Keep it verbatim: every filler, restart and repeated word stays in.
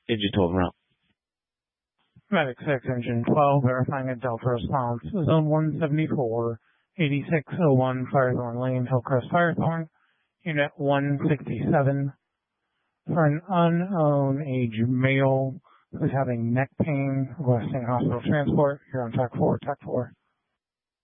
Digital route. Medic six, Engine twelve, verifying a Delta response. Zone one seventy-four, eighty-six oh one, Firethorn Lane, Hillcrest Firethorn. Unit one sixty-seven. For an unknown age male who's having neck pain, requesting hospital transport, you're on T A C four, T A C four.